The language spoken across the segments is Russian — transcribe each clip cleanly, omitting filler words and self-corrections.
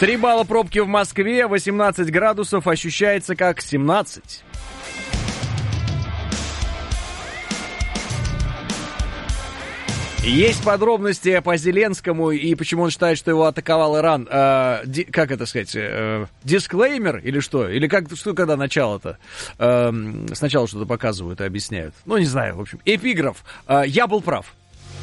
3 балла пробки в Москве, 18 градусов, ощущается как 17. Есть подробности по Зеленскому и почему он считает, что его атаковал Иран. Как это сказать? Дисклеймер или что? Или что когда начало-то? Сначала что-то показывают и объясняют. Ну, не знаю, в общем. Эпиграф. Я был прав.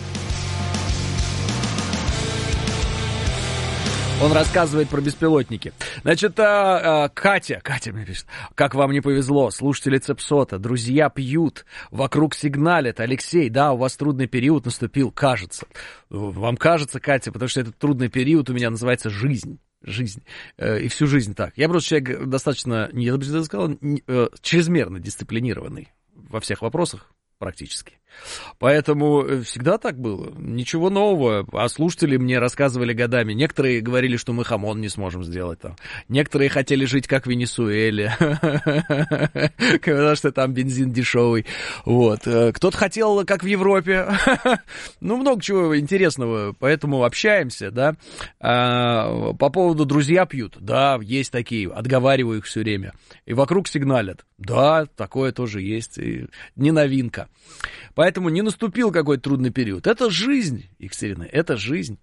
Он рассказывает про беспилотники. Значит, Катя мне пишет. Как вам не повезло, слушатели Цепсота, друзья пьют, вокруг сигналят. Алексей, да, у вас трудный период наступил, кажется. Вам кажется, Катя, потому что этот трудный период у меня называется жизнь. И всю жизнь так. Я просто человек достаточно, я бы сказал, чрезмерно дисциплинированный во всех вопросах практически. Поэтому всегда так было. Ничего нового. А слушатели мне рассказывали годами. Некоторые говорили, что мы хамон не сможем сделать там. Некоторые хотели жить как в Венесуэле. Потому что там бензин дешевый. Вот. Кто-то хотел как в Европе. Ну, много чего интересного. Поэтому общаемся, да. По поводу друзья пьют. Да, есть такие. Отговариваю их все время. И вокруг сигналят. Да, такое тоже есть. И не новинка. Поэтому не наступил какой-то трудный период. Это жизнь, Екатерина, это жизнь.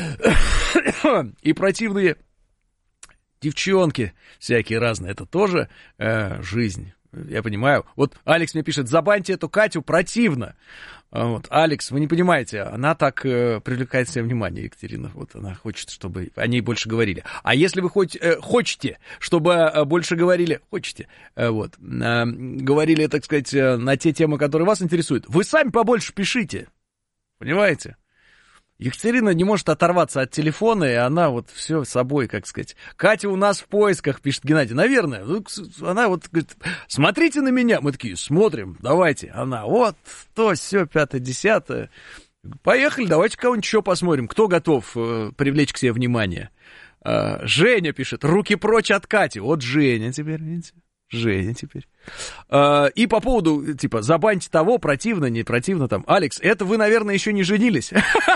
И противные девчонки всякие разные, это тоже жизнь. Я понимаю. Вот Алекс мне пишет, забаньте эту Катю, противно. Вот, Алекс, вы не понимаете, она так привлекает себе внимание, Екатерина. Вот она хочет, чтобы о ней больше говорили. А если вы хотите, чтобы больше говорили, говорили, так сказать, на те темы, которые вас интересуют, вы сами побольше пишите. Понимаете? Екатерина не может оторваться от телефона, и она вот все с собой, как сказать. Катя у нас в поисках, пишет Геннадий. Наверное. Она вот говорит, смотрите на меня. Мы такие, смотрим, давайте. Она вот, то, все, 5-10. Поехали, давайте кого-нибудь еще посмотрим. Кто готов привлечь к себе внимание? Женя пишет, руки прочь от Кати. Вот Женя теперь, видите? Женя теперь. И по поводу, типа, забаньте того, противно, не противно там. Алекс, это вы, наверное, еще не женились.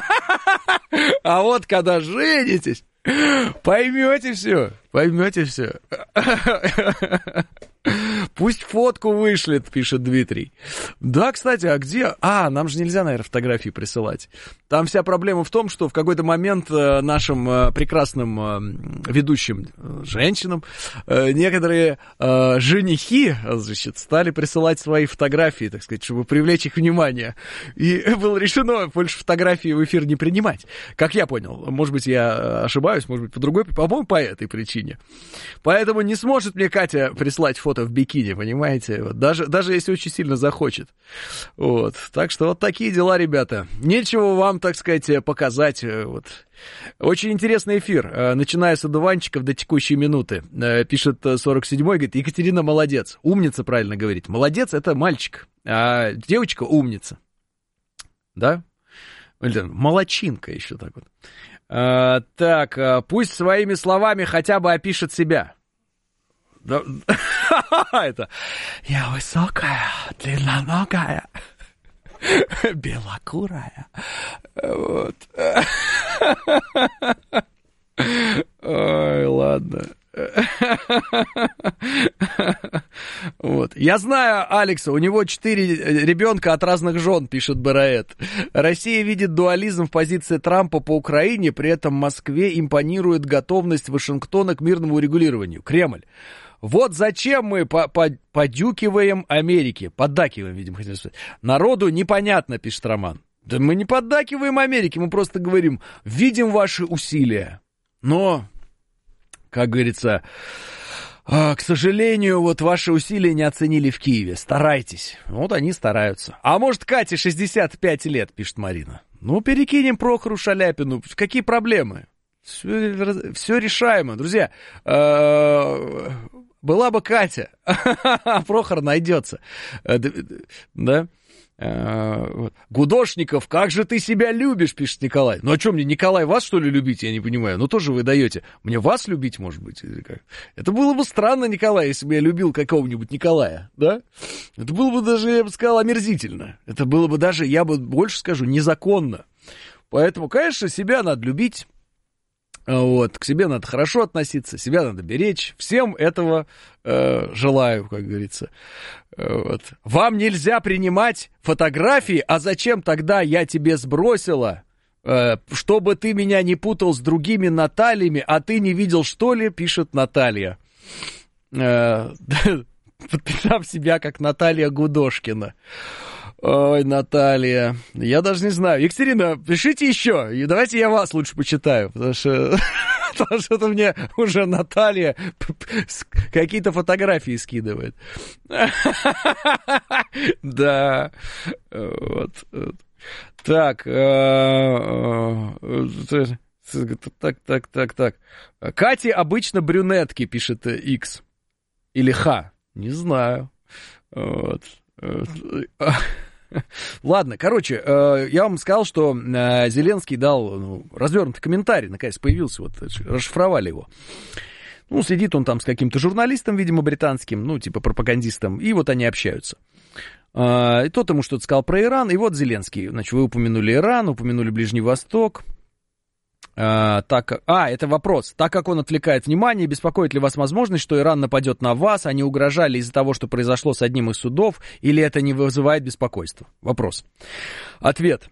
А вот когда женитесь, поймете все. Пусть фотку вышлет, пишет Дмитрий. Да, кстати, а где? Нам же нельзя, наверное, фотографии присылать. Там вся проблема в том, что в какой-то момент нашим прекрасным ведущим женщинам некоторые женихи, значит, стали присылать свои фотографии, так сказать, чтобы привлечь их внимание. И было решено больше фотографий в эфир не принимать. Как я понял. Может быть, я ошибаюсь, может быть, по другой, по-моему, по этой причине. Поэтому не сможет мне Катя прислать фото в бикини, понимаете? Вот, даже если очень сильно захочет. Вот. Так что вот такие дела, ребята. Нечего вам, так сказать, показать. Вот. Очень интересный эфир, начиная с одуванчиков до текущей минуты. Пишет 47-й, говорит, Екатерина молодец. Умница, правильно говорить. Молодец — это мальчик, а девочка — умница. Да? Молодчинка еще так вот. Так, пусть своими словами хотя бы опишет себя. Да, это я высокая, длинноногая, белокурая. Вот. Ой, ладно. Вот. Я знаю Алекса, у него 4 ребенка от разных жен, пишет Бараэт. Россия видит дуализм в позиции Трампа по Украине, при этом Москве импонирует готовность Вашингтона к мирному урегулированию. Кремль. Вот зачем мы поддакиваем Америке. Поддакиваем, видимо, хотел сказать. Народу непонятно, пишет Роман. Да мы не поддакиваем Америке, мы просто говорим, видим ваши усилия. Но, как говорится, к сожалению, вот ваши усилия не оценили в Киеве. Старайтесь. Вот они стараются. А может, Кате 65 лет, пишет Марина. Ну, перекинем Прохору Шаляпину. Какие проблемы? Все решаемо. Друзья, была бы Катя, а Прохор найдется. Да? Гудошников, как же ты себя любишь, пишет Николай. Ну, а что мне, Николай, вас, что ли, любить, я не понимаю. Ну, тоже вы даете. Мне вас любить, может быть, или как? Это было бы странно, Николай, если бы я любил какого-нибудь Николая, да? Это было бы даже, я бы сказал, омерзительно. Это было бы даже, я бы больше скажу, незаконно. Поэтому, конечно, себя надо любить. Вот, к себе надо хорошо относиться, себя надо беречь. Всем этого желаю, как говорится. Вот. Вам нельзя принимать фотографии, а зачем тогда я тебе сбросила? Чтобы ты меня не путал с другими Натальями, а ты не видел, что ли, пишет Наталья. Подписав себя как Наталья Гудошкина. Ой, Наталья, я даже не знаю. Екатерина, пишите еще, и давайте я вас лучше почитаю, потому что это мне уже Наталья какие-то фотографии скидывает. Да, вот. Так, так. Кате обычно брюнетки, пишет X. Или Х, не знаю. Вот. Ладно, короче, я вам сказал, что Зеленский дал развернутый комментарий, наконец появился, вот расшифровали его. Ну, сидит он там с каким-то журналистом, видимо, британским, ну, типа пропагандистом, и вот они общаются. И тот ему что-то сказал про Иран, и вот Зеленский, значит, вы упомянули Иран, упомянули Ближний Восток. Это вопрос. Так как он отвлекает внимание, беспокоит ли вас возможность, что Иран нападет на вас, а не угрожали из-за того, что произошло с одним из судов, или это не вызывает беспокойства? Вопрос. Ответ.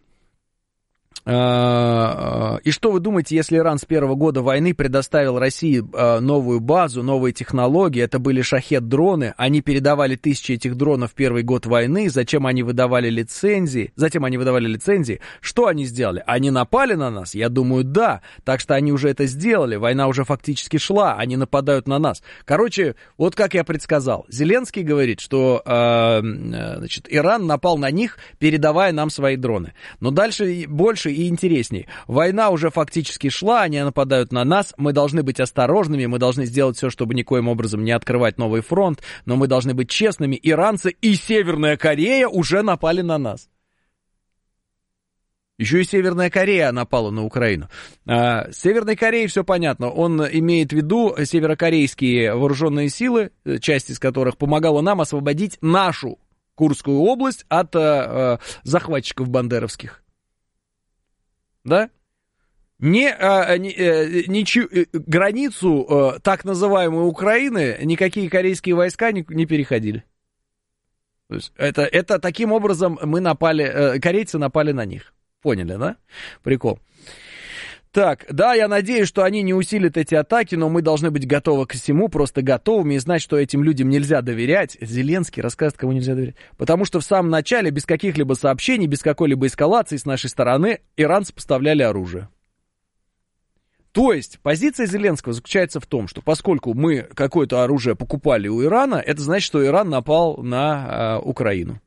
И что вы думаете, если Иран с первого года войны предоставил России новую базу, новые технологии, это были шахед-дроны, они передавали тысячи этих дронов в первый год войны, затем они выдавали лицензии, что они сделали? Они напали на нас? Я думаю, да, так что они уже это сделали, война уже фактически шла, они нападают на нас. Короче, вот как я предсказал, Зеленский говорит, что Иран напал на них, передавая нам свои дроны. Но дальше больше и интересней. Война уже фактически шла, они нападают на нас, мы должны быть осторожными, мы должны сделать все, чтобы никоим образом не открывать новый фронт, но мы должны быть честными. Иранцы и Северная Корея уже напали на нас. Еще и Северная Корея напала на Украину. С Северной Кореей все понятно. Он имеет в виду северокорейские вооруженные силы, часть из которых помогала нам освободить нашу Курскую область от захватчиков бандеровских. Да? Границу так называемой Украины никакие корейские войска не переходили. То есть это таким образом мы напали, корейцы напали на них. Поняли, да? Прикол. Так, да, я надеюсь, что они не усилят эти атаки, но мы должны быть готовы ко всему, просто готовыми и знать, что этим людям нельзя доверять. Зеленский рассказывает, кому нельзя доверять. Потому что в самом начале, без каких-либо сообщений, без какой-либо эскалации с нашей стороны, иранцы поставляли оружие. То есть, позиция Зеленского заключается в том, что поскольку мы какое-то оружие покупали у Ирана, это значит, что Иран напал на Украину.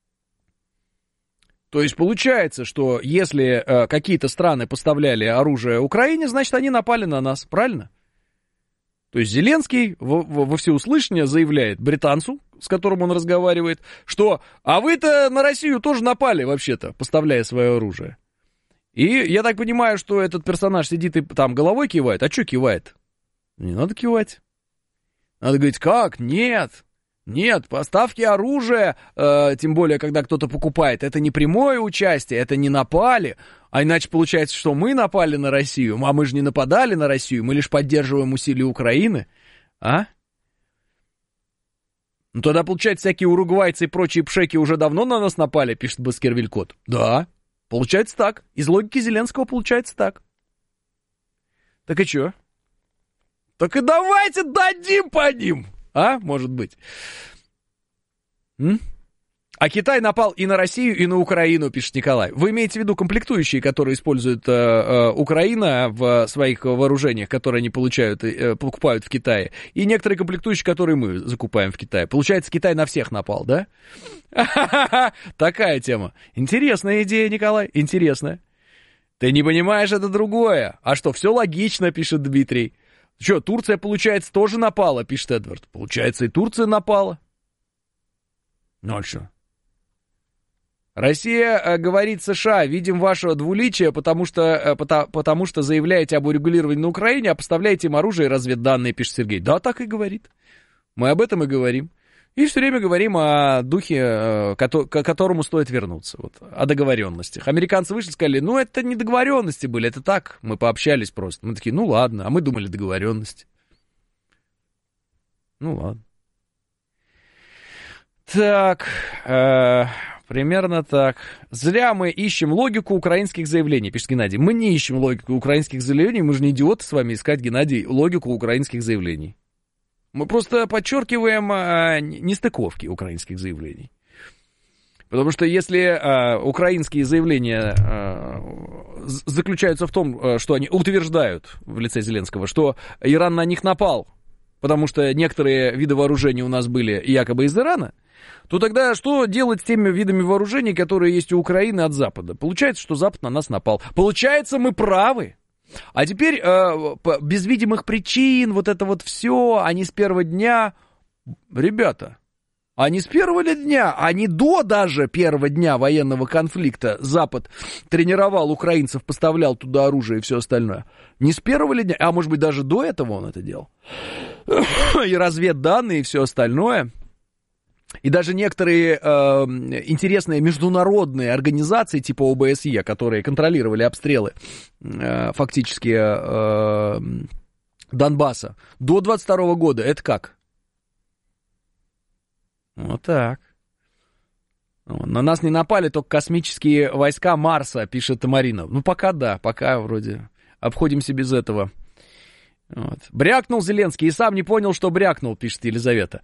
То есть получается, что если какие-то страны поставляли оружие Украине, значит, они напали на нас, правильно? То есть Зеленский во всеуслышание заявляет британцу, с которым он разговаривает, что «а вы-то на Россию тоже напали вообще-то, поставляя свое оружие». И я так понимаю, что этот персонаж сидит и там головой кивает. А что кивает? Не надо кивать. Надо говорить, как? Нет, поставки оружия, тем более, когда кто-то покупает, это не прямое участие, это не напали. А иначе получается, что мы напали на Россию, а мы же не нападали на Россию, мы лишь поддерживаем усилия Украины. А? Ну тогда, получается, всякие уругвайцы и прочие пшеки уже давно на нас напали, пишет Баскервиль-Кот. Да, получается так. Из логики Зеленского получается так. Так и чё? Так и давайте дадим по ним. А, может быть. А Китай напал и на Россию, и на Украину, пишет Николай. Вы имеете в виду комплектующие, которые использует Украина в своих вооружениях, которые они покупают в Китае, и некоторые комплектующие, которые мы закупаем в Китае. Получается, Китай на всех напал, да? Такая тема. Интересная идея, Николай, интересная. Ты не понимаешь, это другое. А что, все логично, пишет Дмитрий. Что, Турция, получается, тоже напала, пишет Эдвард. Получается, и Турция напала. Ну а что? Россия говорит США, видим ваше двуличие, потому что заявляете об урегулировании на Украине, а поставляете им оружие и разведданные, пишет Сергей. Да, так и говорит. Мы об этом и говорим. И все время говорим о духе, к которому стоит вернуться, вот, о договоренностях. Американцы вышли и сказали, ну, это не договоренности были, это так, мы пообщались просто. Мы такие, ну, ладно, а мы думали договоренности. Ну, ладно. Так, примерно так. Зря мы ищем логику украинских заявлений, пишет Геннадий. Мы не ищем логику украинских заявлений, мы же не идиоты с вами искать, Геннадий, логику украинских заявлений. Мы просто подчеркиваем нестыковки украинских заявлений. Потому что если украинские заявления заключаются в том, что они утверждают в лице Зеленского, что Иран на них напал, потому что некоторые виды вооружений у нас были якобы из Ирана, то тогда что делать с теми видами вооружений, которые есть у Украины от Запада? Получается, что Запад на нас напал. Получается, мы правы. А теперь без видимых причин вот это вот все, они с первого дня... Ребята, они с первого дня, они до даже первого дня военного конфликта Запад тренировал украинцев, поставлял туда оружие и все остальное. Не с первого ли дня, а может быть даже до этого он это делал. И разведданные и все остальное... И даже некоторые интересные международные организации типа ОБСЕ, которые контролировали обстрелы фактически Донбасса до 22 года, это как? Вот так. На нас не напали только космические войска Марса, пишет Марина. Ну, пока да, пока вроде обходимся без этого. Вот. Брякнул Зеленский и сам не понял, что брякнул, пишет Елизавета.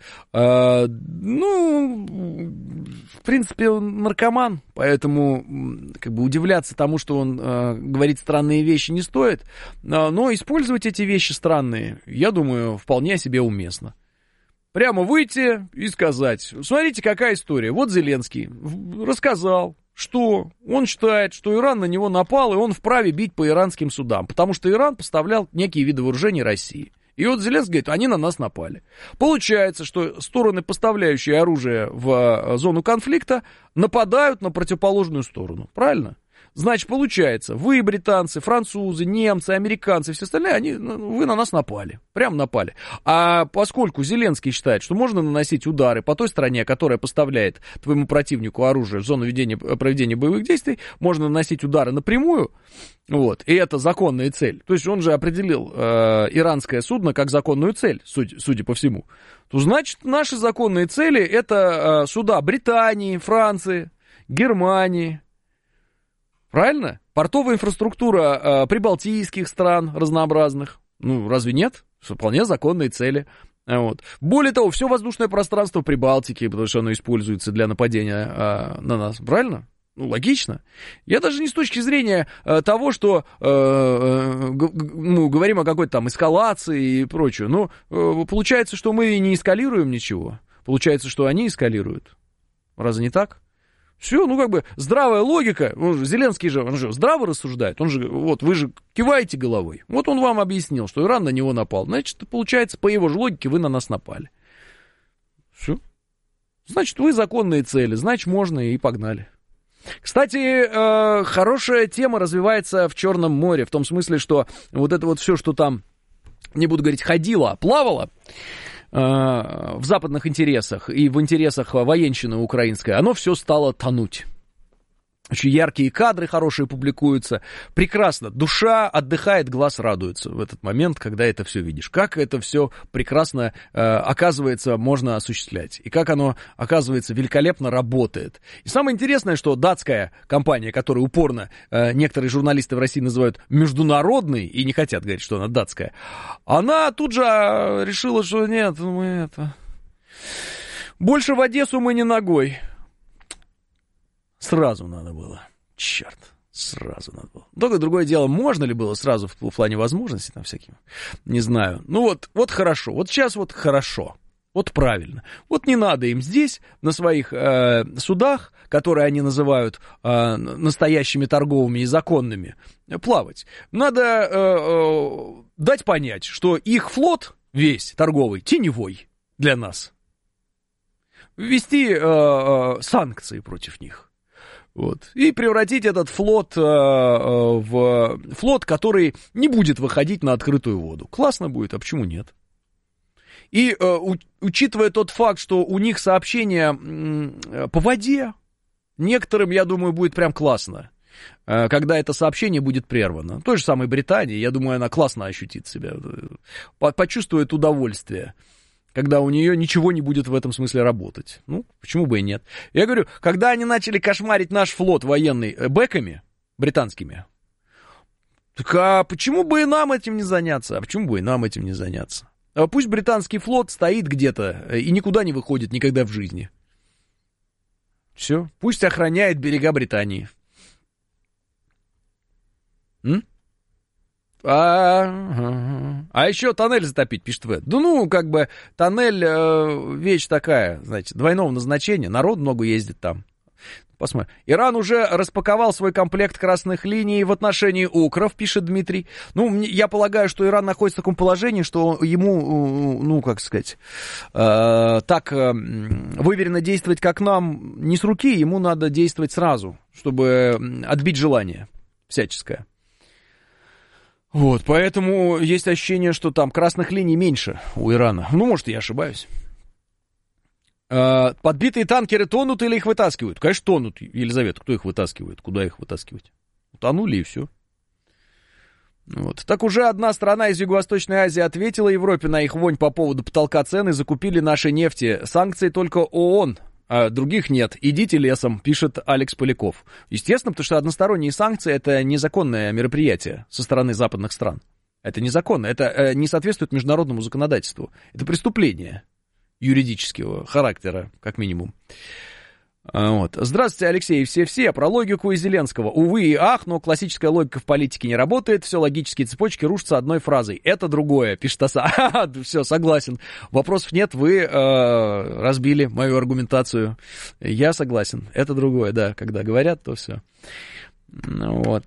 Ну, в принципе, он наркоман, поэтому как бы удивляться тому, что он говорит странные вещи, не стоит. Но использовать эти вещи странные, я думаю, вполне себе уместно. Прямо выйти и сказать, смотрите, какая история. Вот Зеленский рассказал, что он считает, что Иран на него напал, и он вправе бить по иранским судам, потому что Иран поставлял некие виды вооружений России. И вот Зеленский говорит, они на нас напали. Получается, что стороны, поставляющие оружие в зону конфликта, нападают на противоположную сторону. Правильно? Значит, получается, вы, британцы, французы, немцы, американцы, все остальные, вы на нас напали. Прям напали. А поскольку Зеленский считает, что можно наносить удары по той стране, которая поставляет твоему противнику оружие в зону проведения боевых действий, можно наносить удары напрямую, вот, и это законная цель. То есть он же определил иранское судно как законную цель, судя по всему. То значит, наши законные цели это суда Британии, Франции, Германии. Правильно? Портовая инфраструктура прибалтийских стран разнообразных. Ну, разве нет? Вполне законные цели. Вот. Более того, все воздушное пространство Прибалтики, потому что оно используется для нападения на нас. Правильно? Ну, логично. Я даже не с точки зрения того, что говорим о какой-то там эскалации и прочее. Но получается, что мы не эскалируем ничего. Получается, что они эскалируют. Разве не так? Все, ну как бы здравая логика, Зеленский же, он же здраво рассуждает, он же, вот вы же киваете головой. Вот он вам объяснил, что Иран на него напал. Значит, получается, по его же логике вы на нас напали. Все. Значит, вы законные цели, значит, можно и погнали. Кстати, хорошая тема развивается в Черном море, в том смысле, что вот это вот все, что там, не буду говорить, ходило, а плавало, в западных интересах и в интересах военщины украинской, оно все стало тонуть. Очень яркие кадры хорошие публикуются. Прекрасно. Душа отдыхает, глаз радуется в этот момент, когда это все видишь. Как это все прекрасно, оказывается, можно осуществлять. И как оно, оказывается, великолепно работает. И самое интересное, что датская компания, которую упорно некоторые журналисты в России называют международной, и не хотят говорить, что она датская, она тут же решила, что нет, мы это... Больше в Одессу мы не ногой. Сразу надо было. Черт, сразу надо было. Только другое дело, можно ли было сразу в плане возможностей там всяким? Не знаю. Ну вот хорошо. Вот сейчас вот хорошо. Вот правильно. Вот не надо им здесь, на своих судах, которые они называют настоящими торговыми и законными, плавать. Надо дать понять, что их флот весь торговый теневой для нас. Ввести санкции против них. Вот. И превратить этот флот в флот, который не будет выходить на открытую воду. Классно будет, а почему нет? И учитывая тот факт, что у них сообщения по воде, некоторым, я думаю, будет прям классно, когда это сообщение будет прервано. В той же самой Британии, я думаю, она классно ощутит себя, почувствует удовольствие, когда у нее ничего не будет в этом смысле работать. Ну, почему бы и нет. Я говорю, когда они начали кошмарить наш флот военный бэками британскими, так а почему бы и нам этим не заняться? А почему бы и нам этим не заняться? А пусть британский флот стоит где-то и никуда не выходит никогда в жизни. Все, пусть охраняет берега Британии. А еще тоннель затопить, пишет В. Да ну, как бы, тоннель вещь такая, знаете, двойного назначения. Народ много ездит там. Посмотрим. Иран уже распаковал свой комплект красных линий в отношении укров, пишет Дмитрий. Ну, я полагаю, что Иран находится в таком положении, что ему, ну, как сказать, так выверенно действовать, как нам, не с руки, ему надо действовать сразу, чтобы отбить желание всяческое. Вот, поэтому есть ощущение, что там красных линий меньше у Ирана. Ну, может, я ошибаюсь. Подбитые танкеры тонут или их вытаскивают? Конечно, тонут, Елизавета. Кто их вытаскивает? Куда их вытаскивать? Утонули и все. Вот. Так уже одна страна из Юго-Восточной Азии ответила Европе на их вонь по поводу потолка цен и закупили наши нефти. Санкции только ООН, а других нет. Идите лесом, пишет Алекс Поляков. Естественно, потому что односторонние санкции — это незаконное мероприятие со стороны западных стран. Это незаконно, это не соответствует международному законодательству. Это преступление юридического характера, как минимум. Вот. Здравствуйте, Алексей, все про логику и Зеленского. Увы и ах, но классическая логика в политике не работает, все логические цепочки рушатся одной фразой. Это другое, пишет Аса. Все, согласен. Вопросов нет, вы разбили мою аргументацию. Я согласен. Это другое, да, когда говорят, то все. Вот.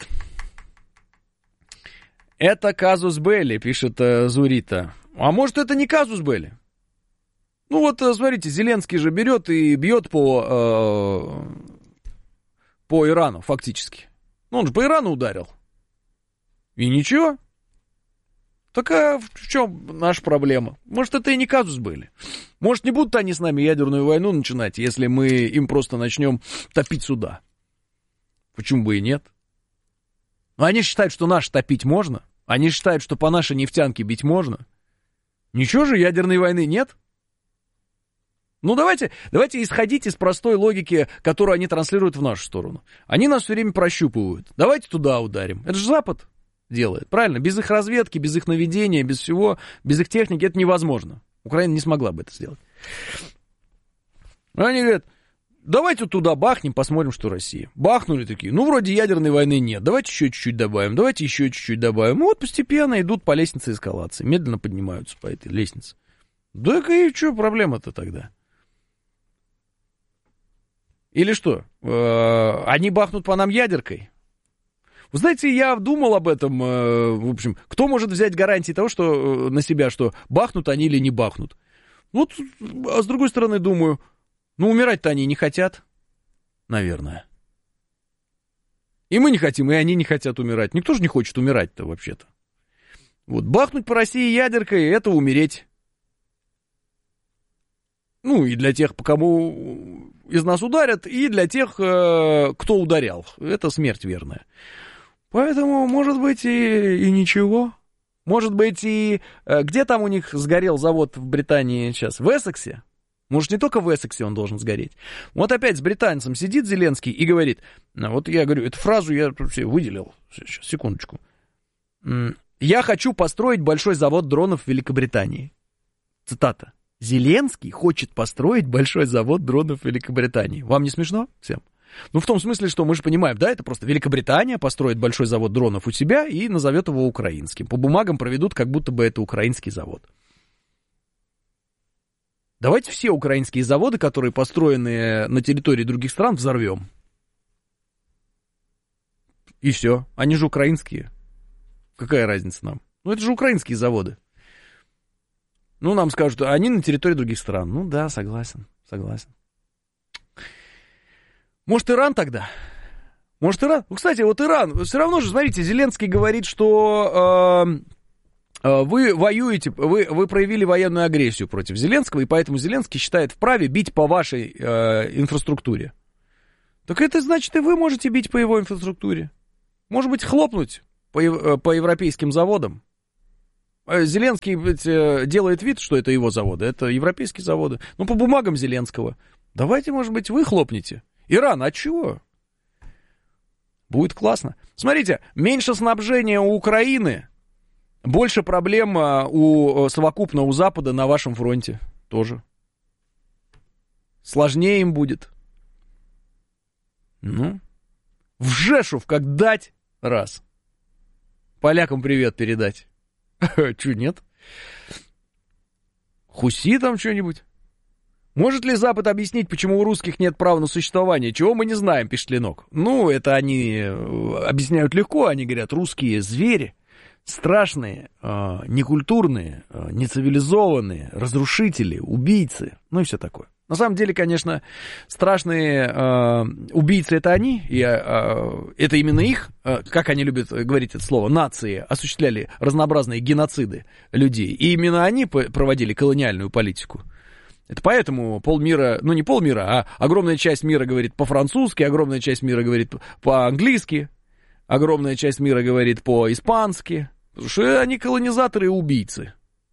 Это казус белли, пишет Зурита. А может, это не казус белли? Ну вот, смотрите, Зеленский же берет и бьет по Ирану, фактически. Ну, он же по Ирану ударил. И ничего. Так а в чем наша проблема? Может, это и не казус были. Может, не будут они с нами ядерную войну начинать, если мы им просто начнем топить суда. Почему бы и нет? Но они считают, что наши топить можно. Они считают, что по нашей нефтянке бить можно. Ничего же, ядерной войны нет. Ну, давайте исходить из простой логики, которую они транслируют в нашу сторону. Они нас все время прощупывают. Давайте туда ударим. Это же Запад делает, правильно? Без их разведки, без их наведения, без всего, без их техники это невозможно. Украина не смогла бы это сделать. Они говорят, давайте туда бахнем, посмотрим, что Россия. Бахнули такие, ну, вроде ядерной войны нет, давайте еще чуть-чуть добавим, давайте еще чуть-чуть добавим. Ну, вот постепенно идут по лестнице эскалации, медленно поднимаются по этой лестнице. Да и что проблема-то тогда? Или что? Они бахнут по нам ядеркой? Вы знаете, я думал об этом, в общем, кто может взять гарантии того, что на себя, что бахнут они или не бахнут? Вот, а с другой стороны, думаю, ну, умирать-то они не хотят, наверное. И мы не хотим, и они не хотят умирать. Никто же не хочет умирать-то, вообще-то. Вот, бахнуть по России ядеркой — это умереть. Ну, и для тех, по кому из нас ударят, и для тех, кто ударял. Это смерть верная. Поэтому, может быть, и ничего. Может быть, и... Где там у них сгорел завод в Британии сейчас? В Эссексе? Может, не только в Эссексе он должен сгореть. Вот опять с британцем сидит Зеленский и говорит... Вот я говорю, эту фразу я выделил. Сейчас, секундочку. «Я хочу построить большой завод дронов в Великобритании». Цитата. Зеленский хочет построить большой завод дронов в Великобритании. Вам не смешно всем? Ну, в том смысле, что мы же понимаем, да, это просто Великобритания построит большой завод дронов у себя и назовет его украинским. По бумагам проведут, как будто бы это украинский завод. Давайте все украинские заводы, которые построены на территории других стран, взорвем. И все. Они же украинские. Какая разница нам? Ну, это же украинские заводы. Ну, нам скажут, они на территории других стран. Ну, да, согласен. Может, Иран тогда? Может, Иран? Ну, кстати, вот Иран, все равно же, смотрите, Зеленский говорит, что Вы воюете, вы проявили военную агрессию против Зеленского, и поэтому Зеленский считает вправе бить по вашей инфраструктуре. Так это значит, и вы можете бить по его инфраструктуре. Может быть, хлопнуть по европейским заводам. Зеленский делает вид, что это его заводы, это европейские заводы. Ну, по бумагам Зеленского. Давайте, может быть, вы хлопнете. Иран, а чего? Будет классно. Смотрите, меньше снабжения у Украины, больше проблем совокупно у Запада на вашем фронте тоже. Сложнее им будет. Ну, в Жешув как дать, раз. Полякам привет передать. Чё, нет? Хуситам что-нибудь? Может ли Запад объяснить, почему у русских нет права на существование? Чего мы не знаем, пишет Ленок. Ну, это они объясняют легко. Они говорят, русские звери, страшные, некультурные, нецивилизованные, разрушители, убийцы, ну и все такое. На самом деле, конечно, страшные убийцы это они, и это именно их, как они любят говорить это слово, нации, осуществляли разнообразные геноциды людей. И именно они проводили колониальную политику. Это поэтому полмира, ну не полмира, а огромная часть мира говорит по-французски, огромная часть мира говорит по-английски, огромная часть мира говорит по-испански, потому что они колонизаторы и убийцы.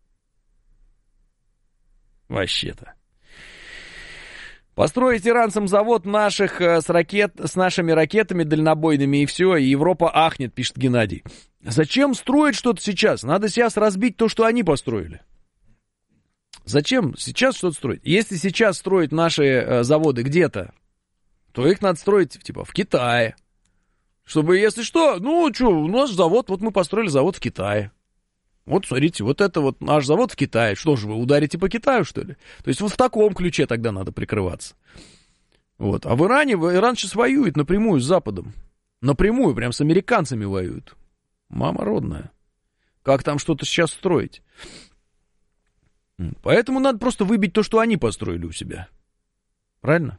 Вообще-то. Построить иранцам завод наших с нашими ракетами дальнобойными и все, и Европа ахнет, пишет Геннадий. Зачем строить что-то сейчас? Надо сейчас разбить то, что они построили. Зачем сейчас что-то строить? Если сейчас строить наши заводы где-то, то их надо строить, типа, в Китае. Чтобы, если что, ну, что, у нас завод, вот мы построили завод в Китае. Вот, смотрите, вот это вот наш завод в Китае. Что же, вы ударите по Китаю, что ли? То есть вот в таком ключе тогда надо прикрываться. Вот. А Иран сейчас воюет напрямую с Западом. Напрямую, прям с американцами воюют. Мама родная. Как там что-то сейчас строить? Поэтому надо просто выбить то, что они построили у себя. Правильно?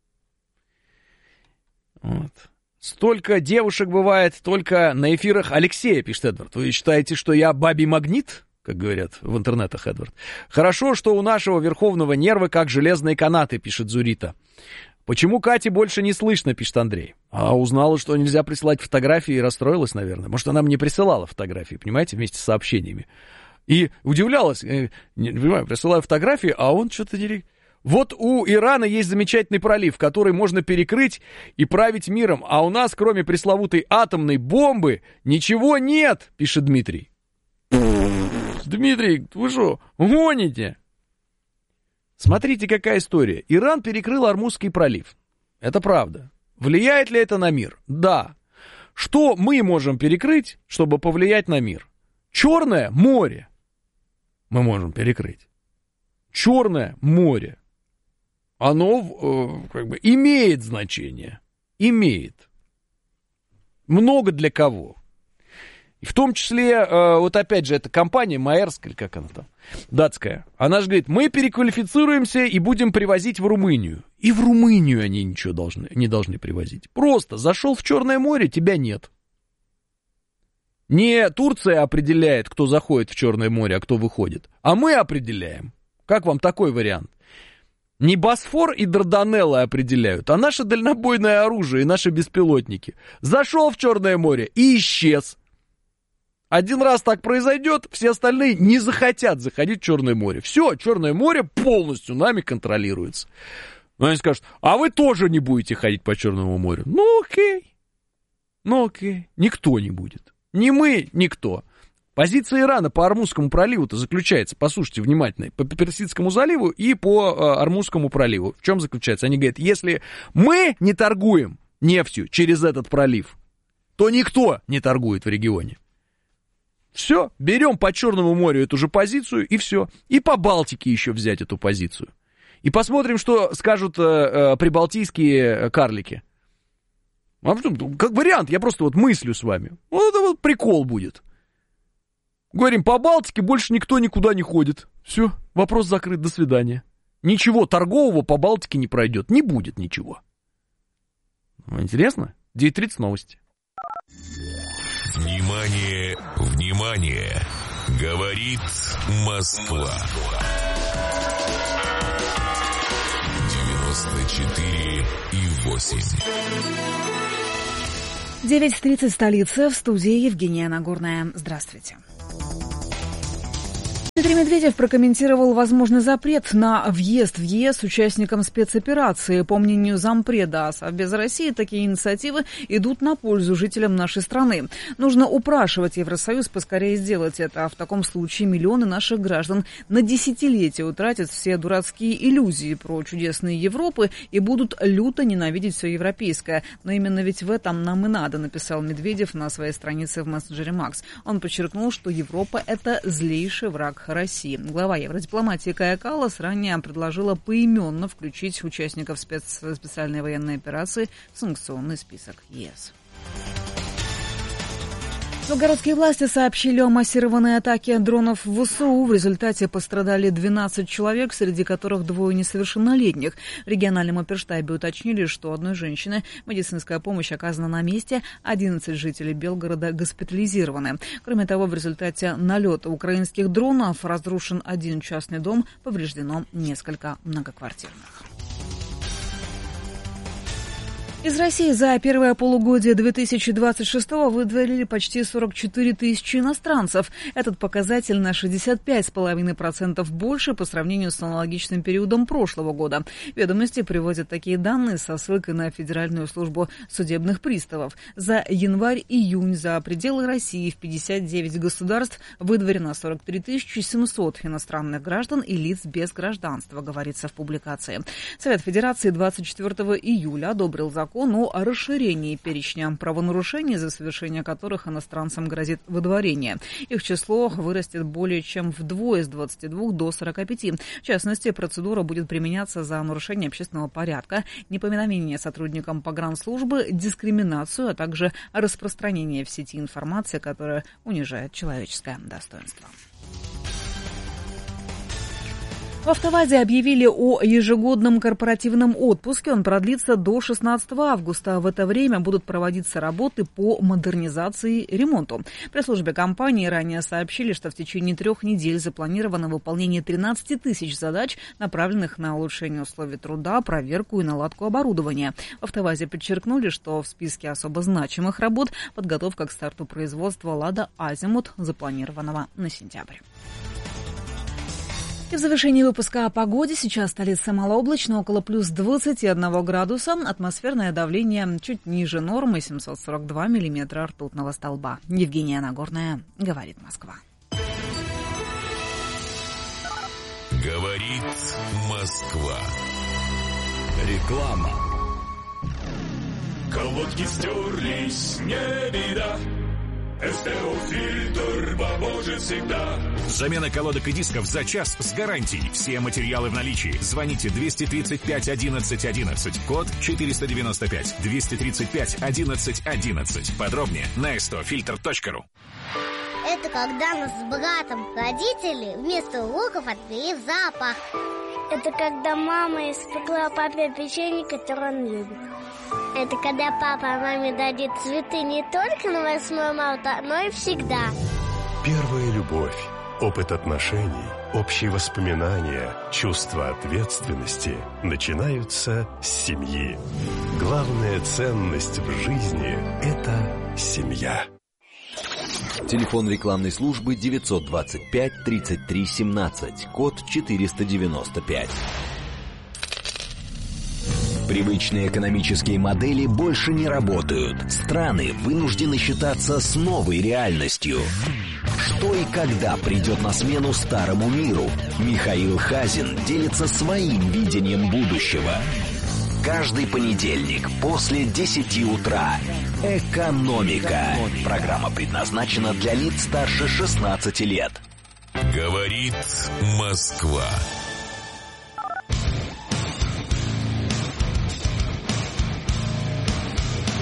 Вот. Столько девушек бывает только на эфирах Алексея, пишет Эдвард. Вы считаете, что я бабий магнит? Как говорят в интернетах, Эдвард. Хорошо, что у нашего верховного нервы как железные канаты, пишет Зурита. Почему Кати больше не слышно, пишет Андрей. А узнала, что нельзя присылать фотографии и расстроилась, наверное. Может, она мне присылала фотографии, понимаете, вместе с сообщениями. И удивлялась, не понимаю, присылаю фотографии, а он что-то не... Вот у Ирана есть замечательный пролив, который можно перекрыть и править миром, а у нас, кроме пресловутой атомной бомбы, ничего нет, пишет Дмитрий. Дмитрий, вы что, гоните? Смотрите, какая история. Иран перекрыл Ормузский пролив. Это правда. Влияет ли это на мир? Да. Что мы можем перекрыть, чтобы повлиять на мир? Черное море мы можем перекрыть. Черное море. Оно как бы имеет значение. Имеет. Много для кого. И в том числе, вот опять же, эта компания Маэрск, или как она там, датская, она же говорит, мы переквалифицируемся и будем привозить в Румынию. И в Румынию они ничего не должны привозить. Просто зашел в Черное море, тебя нет. Не Турция определяет, кто заходит в Черное море, а кто выходит, а мы определяем. Как вам такой вариант? Не Босфор и Дарданеллы определяют, а наше дальнобойное оружие и наши беспилотники. Зашел в Черное море и исчез. Один раз так произойдет, все остальные не захотят заходить в Черное море. Все, Черное море полностью нами контролируется. Но они скажут, а вы тоже не будете ходить по Черному морю. Ну окей. Никто не будет. Ни мы, никто. Позиция Ирана по Ормузскому проливу-то заключается, послушайте внимательно, по Персидскому заливу и по Ормузскому проливу. В чем заключается? Они говорят, если мы не торгуем нефтью через этот пролив, то никто не торгует в регионе. Все, берем по Черному морю эту же позицию, и все. И по Балтике еще взять эту позицию. И посмотрим, что скажут прибалтийские карлики. Как вариант, я просто вот мыслю с вами. Вот это вот прикол будет. Говорим, по Балтике больше никто никуда не ходит. Все, вопрос закрыт, до свидания. Ничего торгового по Балтике не пройдет, не будет ничего. Интересно? 9:30 новости. Внимание, внимание! Говорит Москва. 94,8. 9:30 столица, в студии Евгения Нагорная. Здравствуйте. Дмитрий Медведев прокомментировал возможный запрет на въезд в ЕС участникам спецоперации. По мнению зампреда Совбеза России, такие инициативы идут на пользу жителям нашей страны. Нужно упрашивать Евросоюз поскорее сделать это. А в таком случае миллионы наших граждан на десятилетия утратят все дурацкие иллюзии про чудесные Европы и будут люто ненавидеть все европейское. Но именно ведь в этом нам и надо, написал Медведев на своей странице в мессенджере Макс. Он подчеркнул, что Европа – это злейший враг России. Глава евродипломатии Кая Каллас ранее предложила поименно включить участников специальной военной операции в санкционный список ЕС. Белгородские власти сообщили о массированной атаке дронов в ВСУ. В результате пострадали 12 человек, среди которых 2 несовершеннолетних. В региональном оперштабе уточнили, что одной женщине медицинская помощь оказана на месте, 11 жителей Белгорода госпитализированы. Кроме того, в результате налета украинских дронов разрушен 1 частный дом, повреждено несколько многоквартирных. Из России за первое полугодие 2026-го выдворили почти 44 тысячи иностранцев. Этот показатель на 65,5% больше по сравнению с аналогичным периодом прошлого года. Ведомости приводят такие данные со ссылкой на Федеральную службу судебных приставов. За январь-июнь за пределы России в 59 государств выдворено 43 700 иностранных граждан и лиц без гражданства, говорится в публикации. Совет Федерации 24 июля одобрил закон о расширении перечня правонарушений, за совершение которых иностранцам грозит выдворение. Их число вырастет более чем вдвое, с 22 до 45. В частности, процедура будет применяться за нарушение общественного порядка, неповиновение сотрудникам погранслужбы, дискриминацию, а также распространение в сети информации, которая унижает человеческое достоинство. В «АвтоВАЗе» объявили о ежегодном корпоративном отпуске. Он продлится до 16 августа. В это время будут проводиться работы по модернизации и ремонту. В пресс-службе компании ранее сообщили, что в течение 3 недель запланировано выполнение 13 тысяч задач, направленных на улучшение условий труда, проверку и наладку оборудования. В «АвтоВАЗе» подчеркнули, что в списке особо значимых работ подготовка к старту производства «Лада Азимут», запланированного на сентябрь. И в завершении выпуска о погоде. Сейчас столица малооблачно, около плюс 21 градуса. Атмосферное давление чуть ниже нормы, 742 миллиметра ртутного столба. Евгения Нагорная, говорит Москва. Говорит Москва. Реклама. Колодки стерлись, не беда. СТО-фильтр поможет всегда. Замена колодок и дисков за час с гарантией. Все материалы в наличии. Звоните 235 11 11. Код 495. 235 11 11. Подробнее на stofilter.ru. Это когда нас с братом родители вместо уроков отвели в зоопарк. Это когда мама испекла папе печенье, которое он любит. Это когда папа маме дадит цветы не только на 8 марта, но и всегда. Первая любовь, опыт отношений, общие воспоминания, чувство ответственности начинаются с семьи. Главная ценность в жизни – это семья. Телефон рекламной службы 925 33 17, код 495. Привычные экономические модели больше не работают. Страны вынуждены считаться с новой реальностью. Что и когда придет на смену старому миру? Михаил Хазин делится своим видением будущего. Каждый понедельник после 10 утра. «Экономика». Программа предназначена для лиц старше 16 лет. Говорит Москва.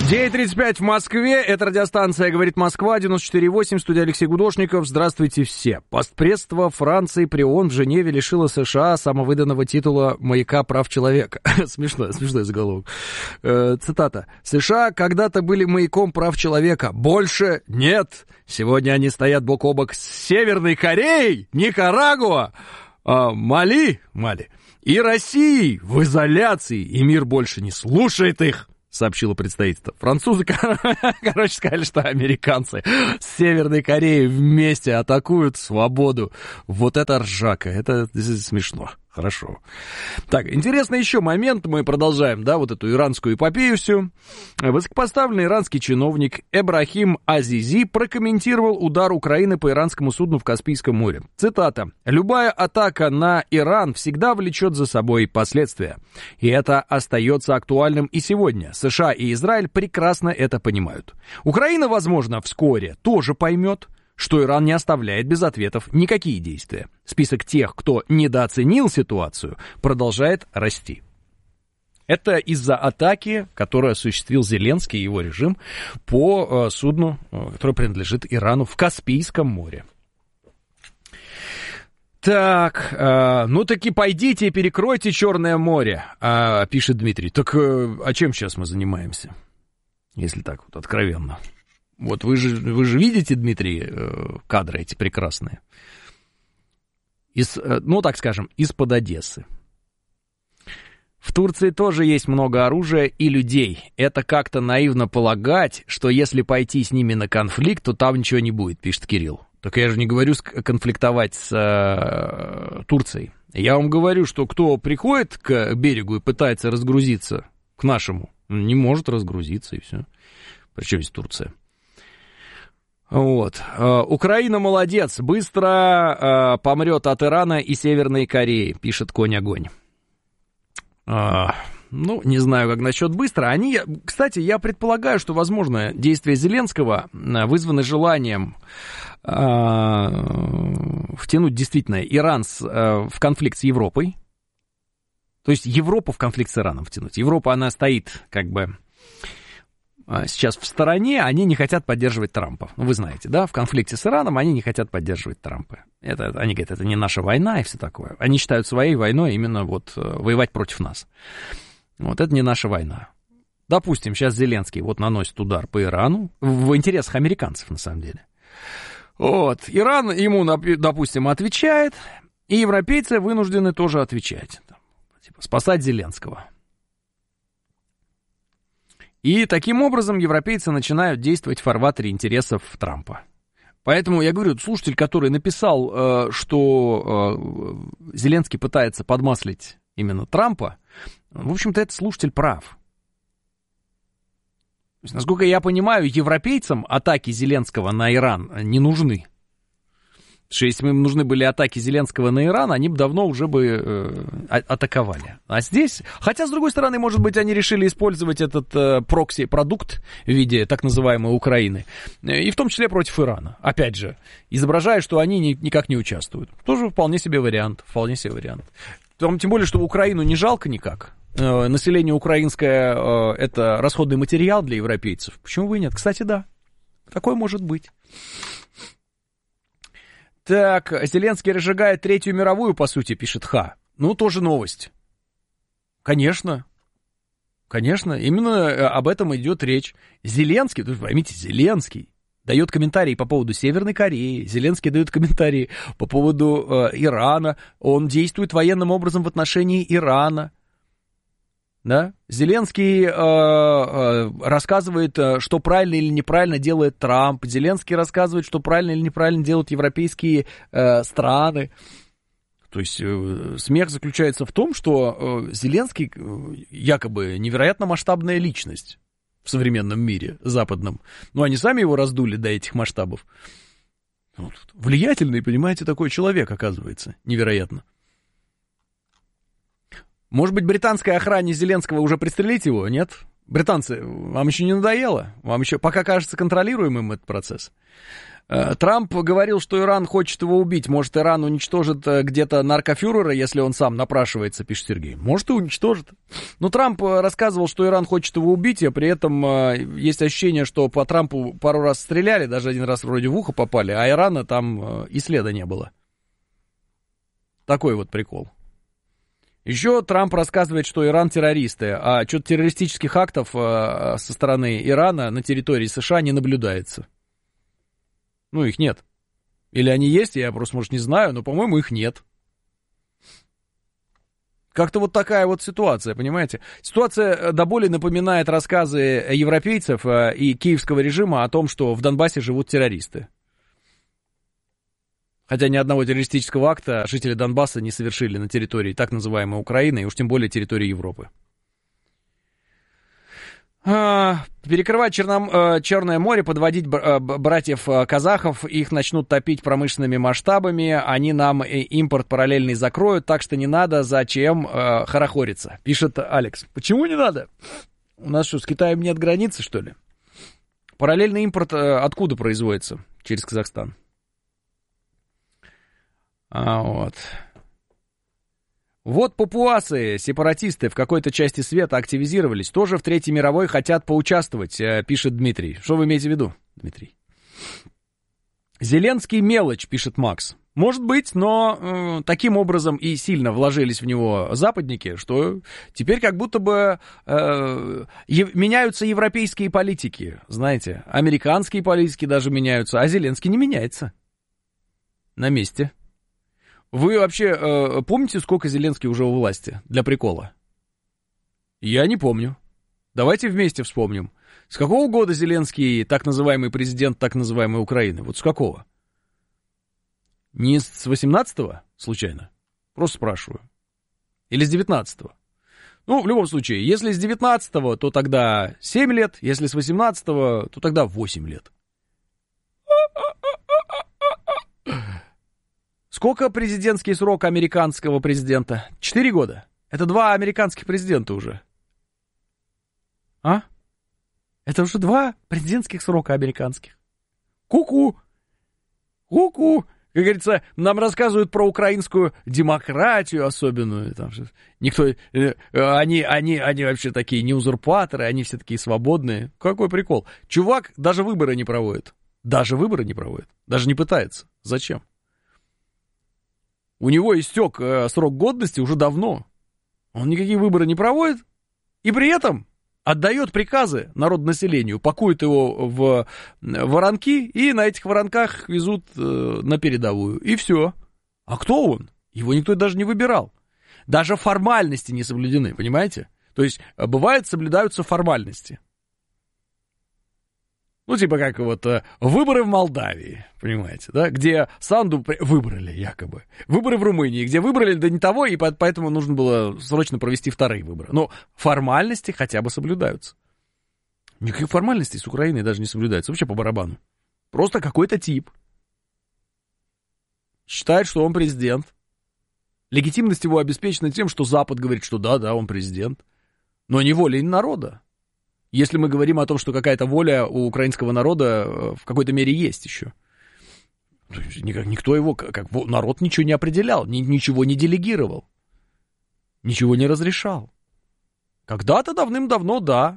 9:35 в Москве. Это радиостанция «Говорит Москва», 94.8, студия Алексей Гудошников. Здравствуйте все. Постпредство Франции при ООН в Женеве лишило США самовыданного титула «Маяка прав человека». Смешной заголовок. Цитата. «США когда-то были маяком прав человека. Больше нет. Сегодня они стоят бок о бок с Северной Кореей, Никарагуа, Мали и Россией в изоляции, и мир больше не слушает их», сообщило представительство. Французы, короче, сказали, что американцы с Северной Кореей вместе атакуют свободу. Вот это ржака, это смешно. Хорошо. Так, интересный еще момент, мы продолжаем, да, вот эту иранскую эпопею всю. Высокопоставленный иранский чиновник Эбрахим Азизи прокомментировал удар Украины по иранскому судну в Каспийском море. Цитата. «Любая атака на Иран всегда влечет за собой последствия. И это остается актуальным и сегодня. США и Израиль прекрасно это понимают. Украина, возможно, вскоре тоже поймет, что Иран не оставляет без ответов никакие действия. Список тех, кто недооценил ситуацию, продолжает расти». Это из-за атаки, которую осуществил Зеленский и его режим по судну, которое принадлежит Ирану в Каспийском море. Так, ну таки пойдите и перекройте Черное море, пишет Дмитрий. Так, а чем сейчас мы занимаемся, если так вот откровенно? Вот вы же видите, Дмитрий, кадры эти прекрасные. Ну, так скажем, из-под Одессы. В Турции тоже есть много оружия и людей. Это как-то наивно полагать, что если пойти с ними на конфликт, то там ничего не будет, пишет Кирилл. Так я же не говорю конфликтовать с Турцией. Я вам говорю, что кто приходит к берегу и пытается разгрузиться к нашему, не может разгрузиться, и все. Причем здесь Турция? Вот. Украина молодец, быстро помрет от Ирана и Северной Кореи, пишет Конь-огонь. Ну, не знаю, как насчет быстро. Кстати, я предполагаю, что, возможно, действия Зеленского вызваны желанием втянуть действительно Иран в конфликт с Европой. То есть Европу в конфликт с Ираном втянуть. Европа, она стоит как бы сейчас в стороне, они не хотят поддерживать Трампа. Ну, вы знаете, да, в конфликте с Ираном они не хотят поддерживать Трампа. Они говорят, это не наша война и все такое. Они считают своей войной именно вот воевать против нас. Вот это не наша война. Допустим, сейчас Зеленский вот наносит удар по Ирану в интересах американцев, на самом деле. Вот, Иран ему, допустим, отвечает, и европейцы вынуждены тоже отвечать. Типа, спасать Зеленского. И таким образом европейцы начинают действовать в фарватере интересов Трампа. Поэтому я говорю, слушатель, который написал, что Зеленский пытается подмаслить именно Трампа, в общем-то, этот слушатель прав. То есть, насколько я понимаю, европейцам атаки Зеленского на Иран не нужны. Потому что если бы им нужны были атаки Зеленского на Иран, они бы давно уже бы атаковали. А здесь, хотя, с другой стороны, может быть, они решили использовать этот прокси-продукт в виде так называемой Украины, и в том числе против Ирана. Опять же, изображая, что они никак не участвуют. Тоже вполне себе вариант, вполне себе вариант. Тем более, что Украину не жалко никак. Население украинское – это расходный материал для европейцев. Почему бы и нет? Кстати, да, такое может быть. Так, Зеленский разжигает Третью мировую, по сути, пишет Ха. Ну, тоже новость. Конечно. Конечно, именно об этом идет речь. Зеленский, вы поймите, Зеленский дает комментарии по поводу Северной Кореи, Зеленский дает комментарии по поводу Ирана, он действует военным образом в отношении Ирана. Да? Зеленский рассказывает, что правильно или неправильно делает Трамп. Зеленский рассказывает, что правильно или неправильно делают европейские страны. То есть смех заключается в том, что Зеленский якобы невероятно масштабная личность в современном мире западном. Но они сами его раздули до этих масштабов. Вот. Влиятельный, понимаете, такой человек, оказывается. Невероятно. Может быть, британской охране Зеленского уже пристрелить его, нет? Британцы, вам еще не надоело? Вам еще пока кажется контролируемым этот процесс? Трамп говорил, что Иран хочет его убить. Может, Иран уничтожит где-то наркофюрера, если он сам напрашивается, пишет Сергей. Может, и уничтожит. Но Трамп рассказывал, что Иран хочет его убить, а при этом есть ощущение, что по Трампу пару раз стреляли, даже один раз вроде в ухо попали, а Ирана там и следа не было. Такой вот прикол. Еще Трамп рассказывает, что Иран террористы, а что-то террористических актов со стороны Ирана на территории США не наблюдается. Ну, их нет. Или они есть, я просто, может, не знаю, но, по-моему, их нет. Как-то вот такая вот ситуация, понимаете? Ситуация до боли напоминает рассказы европейцев и киевского режима о том, что в Донбассе живут террористы. Хотя ни одного террористического акта жители Донбасса не совершили на территории так называемой Украины, и уж тем более территории Европы. Перекрывать Черное море, подводить братьев-казахов, их начнут топить промышленными масштабами, они нам импорт параллельный закроют, так что не надо, зачем хорохориться, пишет Алекс. Почему не надо? У нас что, с Китаем нет границы, что ли? Параллельный импорт откуда производится? Через Казахстан. Вот папуасы, сепаратисты в какой-то части света активизировались, тоже в Третьей мировой хотят поучаствовать, пишет Дмитрий. Что вы имеете в виду, Дмитрий? Зеленский мелочь, пишет Макс. Может быть, но таким образом и сильно вложились в него западники, что теперь как будто бы меняются европейские политики, знаете, американские политики даже меняются, а Зеленский не меняется. На месте. Вы вообще помните, сколько Зеленский уже у власти? Для прикола. Я не помню. Давайте вместе вспомним. С какого года Зеленский так называемый президент так называемой Украины? Вот с какого? Не с 18-го, случайно? Просто спрашиваю. Или с 19-го? Ну, в любом случае, если с 19-го, то тогда 7 лет. Если с 18-го, то тогда 8 лет. Сколько президентский срок американского президента? 4 года. Это 2 американских президента уже. А? Это уже 2 президентских срока американских. Ку-ку. Ку-ку. Как говорится, нам рассказывают про украинскую демократию особенную. Там же никто, они вообще такие не узурпаторы, они все такие свободные. Какой прикол. Чувак даже выборы не проводит. Даже выборы не проводит. Даже не пытается. Зачем? У него истек срок годности уже давно. Он никакие выборы не проводит. И при этом отдает приказы народонаселению, пакует его в воронки и на этих воронках везут на передовую. И все. А кто он? Его никто даже не выбирал. Даже формальности не соблюдены, понимаете? То есть, бывает, соблюдаются формальности. Ну, типа как вот выборы в Молдавии, понимаете, да, где Санду выбрали якобы. Выборы в Румынии, где выбрали, да не того, и поэтому нужно было срочно провести вторые выборы. Но формальности хотя бы соблюдаются. Никаких формальностей с Украиной даже не соблюдается, вообще по барабану. Просто какой-то тип считает, что он президент. Легитимность его обеспечена тем, что Запад говорит, что да, он президент. Но не волей народа. Если мы говорим о том, что какая-то воля у украинского народа в какой-то мере есть еще. Никто его, как народ ничего не определял, ничего не делегировал, ничего не разрешал. Когда-то давным-давно, да.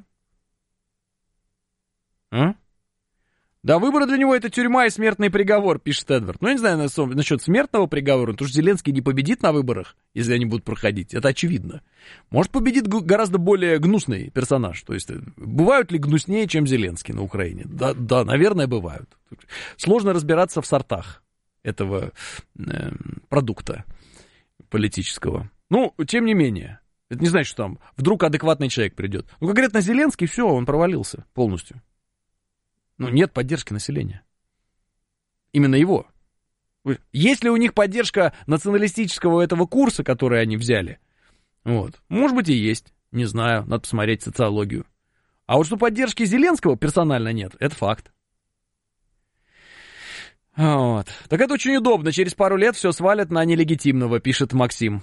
Да, выборы для него это тюрьма и смертный приговор, пишет Эдвард. Ну, я не знаю насчет смертного приговора, потому что Зеленский не победит на выборах, если они будут проходить. Это очевидно. Может, победит гораздо более гнусный персонаж. То есть, бывают ли гнуснее, чем Зеленский на Украине? Да, наверное, бывают. Сложно разбираться в сортах этого продукта политического. Ну, тем не менее. Это не значит, что там вдруг адекватный человек придет. Ну, конкретно Зеленский, все, он провалился полностью. Ну, нет поддержки населения. Именно его. Есть ли у них поддержка националистического этого курса, который они взяли? Вот. Может быть и есть. Не знаю, надо посмотреть социологию. А вот что поддержки Зеленского персонально нет, это факт. Вот. Так это очень удобно. Через пару лет все свалят на нелегитимного, пишет Максим.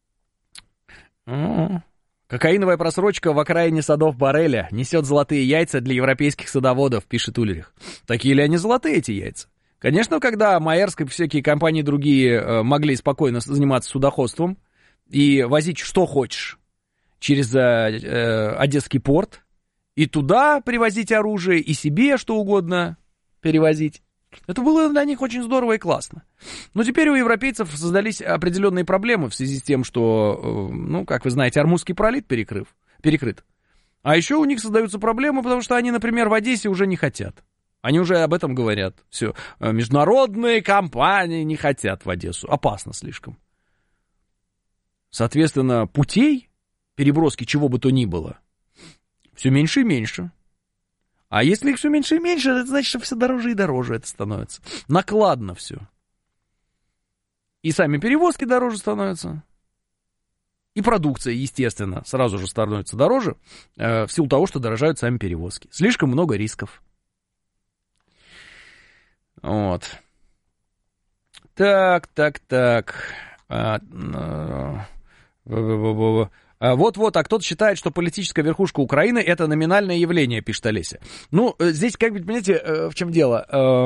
Кокаиновая просрочка в окраине садов Барреля несет золотые яйца для европейских садоводов, пишет Ульрих. Такие ли они золотые, эти яйца? Конечно, когда Маэрск и всякие компании другие могли спокойно заниматься судоходством и возить что хочешь через Одесский порт, и туда привозить оружие, и себе что угодно перевозить. Это было для них очень здорово и классно. Но теперь у европейцев создались определенные проблемы в связи с тем, что, ну, как вы знаете, Ормузский пролив перекрыт. А еще у них создаются проблемы, потому что они, например, в Одессе уже не хотят. Они уже об этом говорят. Все, международные компании не хотят в Одессу. Опасно слишком. Соответственно, путей переброски чего бы то ни было все меньше и меньше. А если их все меньше и меньше, это значит, что все дороже и дороже это становится. Накладно все. И сами перевозки дороже становятся. И продукция, естественно, сразу же становится дороже, в силу того, что дорожают сами перевозки. Слишком много рисков. Вот. Так. Вот, а кто-то считает, что политическая верхушка Украины — это номинальное явление, пишет Олеся. Ну, здесь, как бы, понимаете, в чем дело?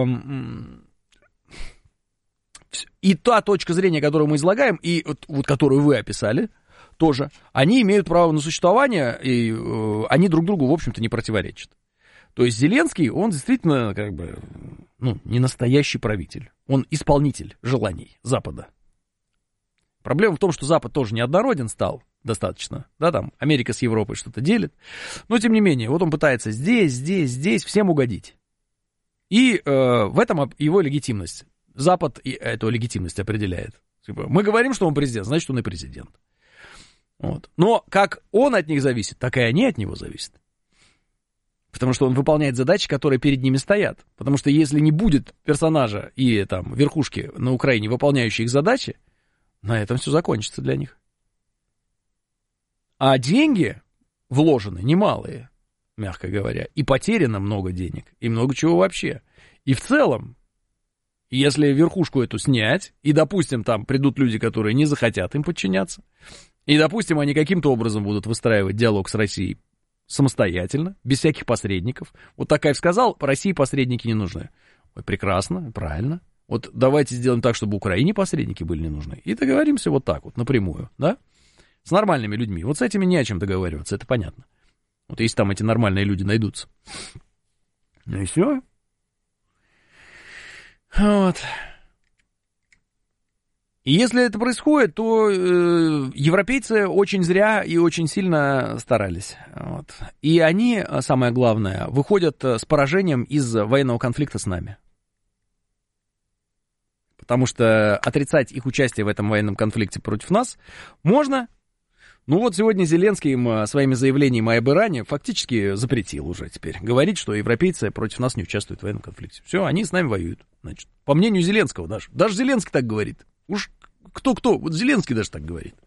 И та точка зрения, которую мы излагаем, и вот которую вы описали, тоже, они имеют право на существование, и они друг другу, в общем-то, не противоречат. То есть Зеленский, он действительно, как бы, ну, не настоящий правитель. Он исполнитель желаний Запада. Проблема в том, что Запад тоже неоднороден стал достаточно. Да, там Америка с Европой что-то делит. Но, тем не менее, вот он пытается здесь всем угодить. И в этом его легитимность. Запад эту легитимность определяет. Мы говорим, что он президент, значит, он и президент. Вот. Но как он от них зависит, так и они от него зависят. Потому что он выполняет задачи, которые перед ними стоят. Потому что если не будет персонажа и там верхушки на Украине, выполняющие их задачи, на этом все закончится для них. А деньги вложены немалые, мягко говоря. И потеряно много денег, и много чего вообще. И в целом, если верхушку эту снять, и, допустим, там придут люди, которые не захотят им подчиняться, и, допустим, они каким-то образом будут выстраивать диалог с Россией самостоятельно, без всяких посредников. Вот Такаев сказал, России посредники не нужны. Ой, прекрасно, правильно. Вот давайте сделаем так, чтобы Украине посредники были не нужны. И договоримся вот так вот, напрямую, да? С нормальными людьми. Вот с этими не о чем договариваться, это понятно. Вот если там эти нормальные люди найдутся. Ну и все. Вот. И если это происходит, то европейцы очень зря и очень сильно старались. Вот. И они, самое главное, выходят с поражением из военного конфликта с нами. Потому что отрицать их участие в этом военном конфликте против нас можно. Ну вот сегодня Зеленский им своими заявлениями об Иране фактически запретил уже теперь говорить, что европейцы против нас не участвуют в военном конфликте. Все, они с нами воюют. Значит, по мнению Зеленского даже. Даже Зеленский так говорит. Уж кто-кто, вот Зеленский даже так говорит.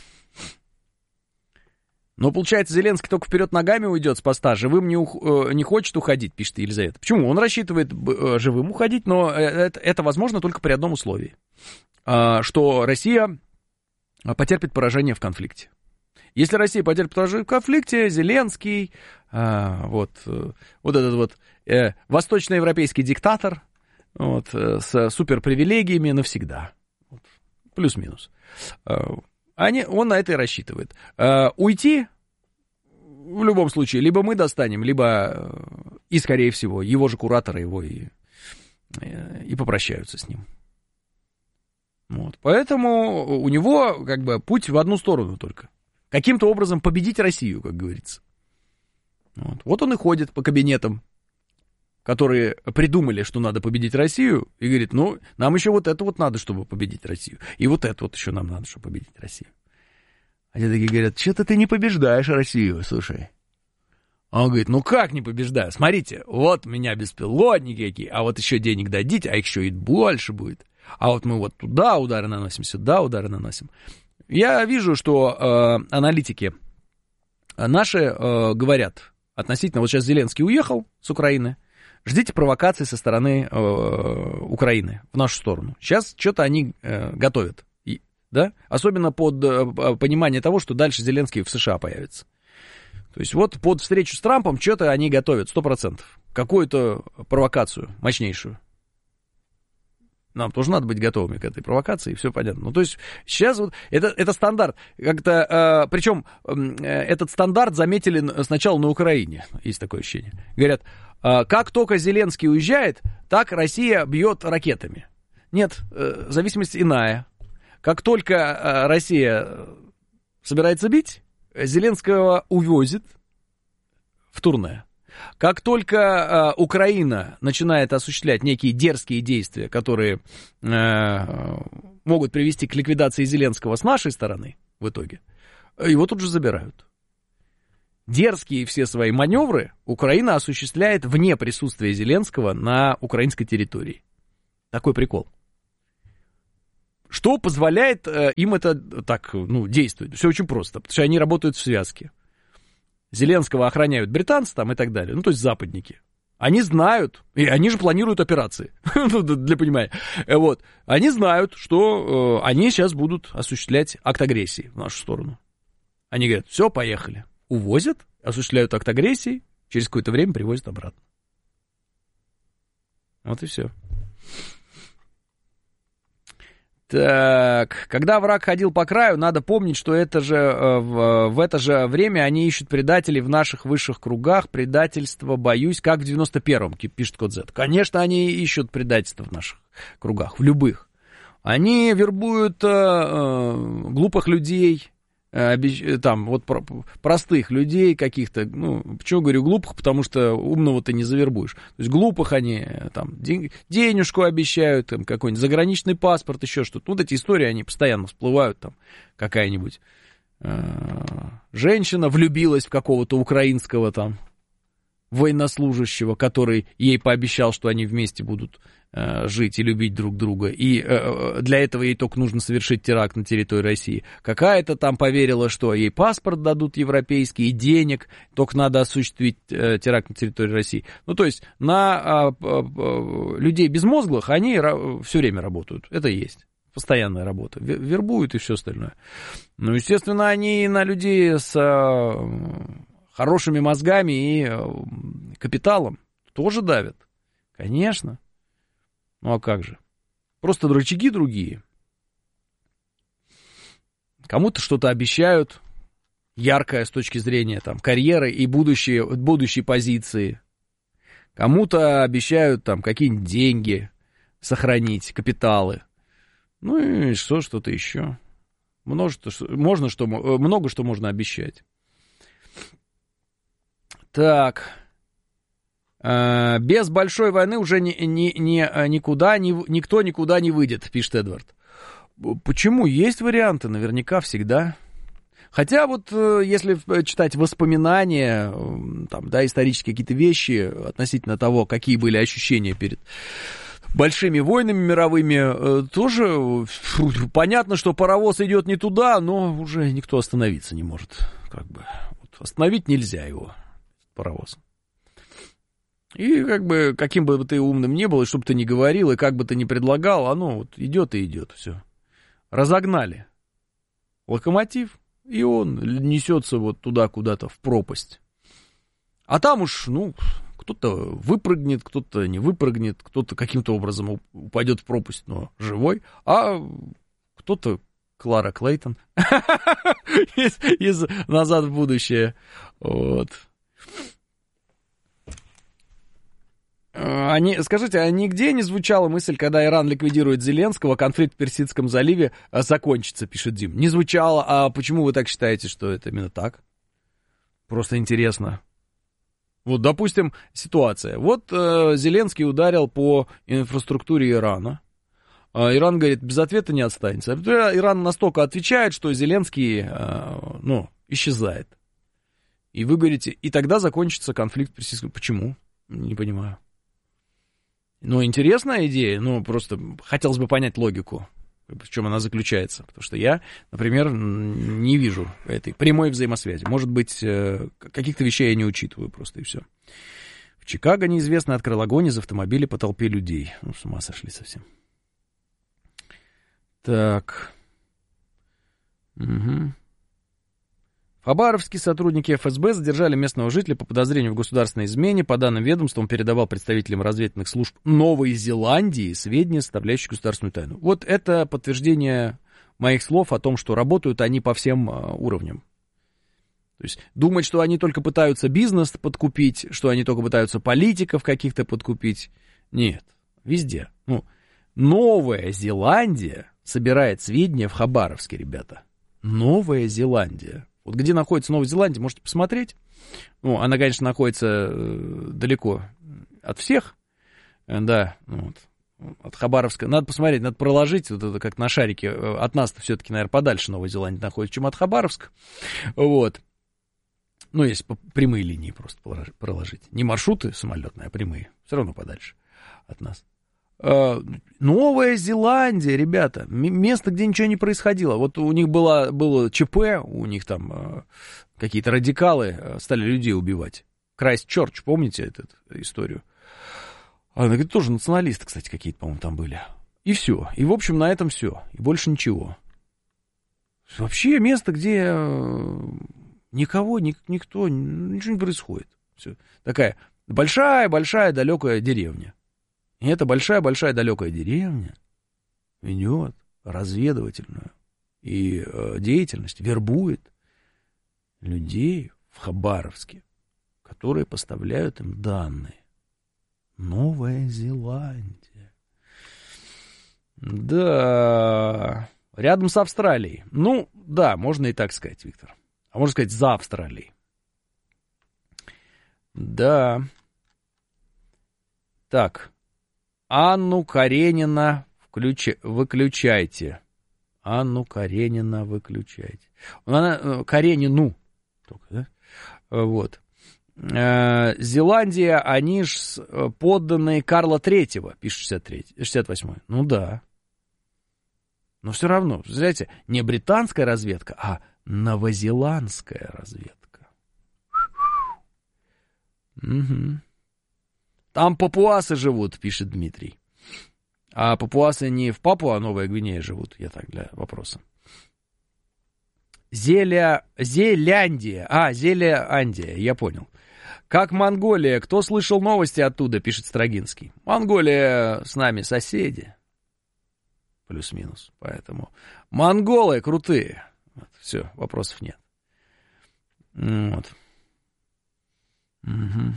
Но получается, Зеленский только вперед ногами уйдет с поста, живым не хочет уходить, пишет Елизавета. Почему? Он рассчитывает живым уходить, но это возможно только при одном условии. Что Россия потерпит поражение в конфликте. Если Россия потерпит поражение в конфликте, Зеленский, вот этот вот восточноевропейский диктатор, вот, с суперпривилегиями навсегда. Вот, плюс-минус. Он на это и рассчитывает. Уйти в любом случае либо мы достанем, либо, и скорее всего, его же кураторы его и попрощаются с ним. Вот. Поэтому у него как бы путь в одну сторону только. Каким-то образом победить Россию, как говорится. Вот он и ходит по кабинетам, которые придумали, что надо победить Россию, и говорит, ну, нам еще вот это вот надо, чтобы победить Россию. И вот это вот еще нам надо, чтобы победить Россию. А те такие говорят, что-то ты не побеждаешь Россию, слушай. А он говорит, ну как не побеждаю? Смотрите, вот у меня беспилотники какие, а вот еще денег дадите, а их еще и больше будет. А вот мы вот туда удары наносим, сюда удары наносим. Я вижу, что аналитики наши говорят относительно, вот сейчас Зеленский уехал с Украины, ждите провокации со стороны Украины в нашу сторону. Сейчас что-то они готовят, да? Особенно под понимание того, что дальше Зеленский в США появится. То есть вот под встречу с Трампом что-то они готовят, 100%. Какую-то провокацию мощнейшую. Нам тоже надо быть готовыми к этой провокации, и все понятно. Ну, то есть сейчас вот это стандарт. Как-то, причем этот стандарт заметили сначала на Украине, есть такое ощущение. Говорят, как только Зеленский уезжает, так Россия бьет ракетами. Нет, зависимость иная. Как только Россия собирается бить, Зеленского увозит в турне. Как только Украина начинает осуществлять некие дерзкие действия, которые могут привести к ликвидации Зеленского с нашей стороны в итоге, его тут же забирают. Дерзкие все свои маневры Украина осуществляет вне присутствия Зеленского на украинской территории. Такой прикол. Что позволяет им это так, действовать? Все очень просто, потому что они работают в связке. Зеленского охраняют британцы там и так далее, то есть западники. Они знают, и они же планируют операции, для понимания. Вот. Они знают, что они сейчас будут осуществлять акт агрессии в нашу сторону. Они говорят, все, поехали. Увозят, осуществляют акт агрессии, через какое-то время привозят обратно. Вот и все. Так, когда враг ходил по краю, надо помнить, что в это же время они ищут предателей в наших высших кругах. Предательство, боюсь, как в 91-м, пишет Код Z. Конечно, они ищут предательство в наших кругах, в любых. Они вербуют глупых людей, простых людей каких-то, почему говорю глупых, потому что умного ты не завербуешь. То есть глупых они денежку обещают, какой-нибудь заграничный паспорт, еще что-то. Вот эти истории, они постоянно всплывают, какая-нибудь женщина влюбилась в какого-то украинского военнослужащего, который ей пообещал, что они вместе будут жить и любить друг друга, и для этого ей только нужно совершить теракт на территории России. Какая-то поверила, что ей паспорт дадут европейский и денег, только надо осуществить теракт на территории России. То есть на людей безмозглых они все время работают, это есть. Постоянная работа, вербуют и все остальное. Естественно, они на людей с хорошими мозгами и капиталом тоже давят. Конечно. А как же? Просто рычаги другие. Кому-то что-то обещают яркое с точки зрения карьеры и будущей позиции. Кому-то обещают какие-нибудь деньги сохранить, капиталы. И что-то еще. Много что можно обещать. Так. Без большой войны уже никто никуда не выйдет, пишет Эдвард. Почему? Есть варианты, наверняка, всегда. Хотя если читать воспоминания, исторические какие-то вещи относительно того, какие были ощущения перед большими войнами мировыми, тоже понятно, что паровоз идет не туда, но уже никто остановиться не может. Остановить нельзя его, паровоз. И каким бы ты умным ни был, и что бы ты ни говорил, и как бы ты ни предлагал, оно идет и идет, все. Разогнали локомотив, и он несется туда куда-то в пропасть. А там уж, кто-то выпрыгнет, кто-то не выпрыгнет, кто-то каким-то образом упадет в пропасть, но живой, а кто-то Клара Клейтон из «Назад в будущее». Вот. Скажите, а нигде не звучала мысль, когда Иран ликвидирует Зеленского, конфликт в Персидском заливе закончится, пишет Дим? Не звучало. А почему вы так считаете, что это именно так? Просто интересно. Допустим, ситуация. Зеленский ударил по инфраструктуре Ирана. Иран говорит, без ответа не останется. Иран настолько отвечает, что Зеленский, исчезает. И вы говорите, и тогда закончится конфликт в Персидском. Почему? Не понимаю. Интересная идея, просто хотелось бы понять логику, в чем она заключается. Потому что я, например, не вижу этой прямой взаимосвязи. Может быть, каких-то вещей я не учитываю просто, и все. В Чикаго неизвестный открыл огонь из автомобиля по толпе людей. С ума сошли совсем. Так. Угу. Хабаровские сотрудники ФСБ задержали местного жителя по подозрению в государственной измене. По данным ведомства, он передавал представителям разведывательных служб Новой Зеландии сведения, составляющие государственную тайну. Вот это подтверждение моих слов о том, что работают они по всем уровням. То есть думать, что они только пытаются бизнес подкупить, что они только пытаются политиков каких-то подкупить. Нет, везде. Новая Зеландия собирает сведения в Хабаровске, ребята. Новая Зеландия. Вот где находится Новая Зеландия, можете посмотреть. Она, конечно, находится далеко от всех. Да, от Хабаровска. Надо посмотреть, надо проложить, вот это как на шарике. От нас-то все-таки, наверное, подальше Новая Зеландия находится, чем от Хабаровска. Вот. Если по прямые линии просто проложить. Не маршруты самолетные, а прямые. Все равно подальше от нас. Новая Зеландия, ребята, место, где ничего не происходило. Вот у них было ЧП, у них там какие-то радикалы стали людей убивать. Крайстчерч, помните эту историю? Она говорит, тоже националисты, кстати, какие-то, по-моему, там были. И все. И, в общем, на этом все. И больше ничего. Вообще место, где никого, никто, ничего не происходит. Все. Такая большая-большая далекая деревня. И эта большая-большая далекая деревня ведет разведывательную и деятельность, вербует людей в Хабаровске, которые поставляют им данные. Новая Зеландия. Да, рядом с Австралией. Да, можно и так сказать, Виктор. А можно сказать, за Австралией. Да. Так. Анну Каренина выключайте. Анну Каренина выключайте. Она Каренину. Только, да? Вот. Зеландия, они ж подданные Карла Третьего, пишет 68-й. Ну да. Но все равно, знаете, не британская разведка, а новозеландская разведка. Угу. Там папуасы живут, пишет Дмитрий. А папуасы не в Папуа, Новая Гвинея живут, я так для вопроса. Зеландия, я понял. Как Монголия, кто слышал новости оттуда, пишет Строгинский. Монголия с нами соседи. Плюс-минус, поэтому. Монголы крутые. Вот, все, вопросов нет. Вот. Угу.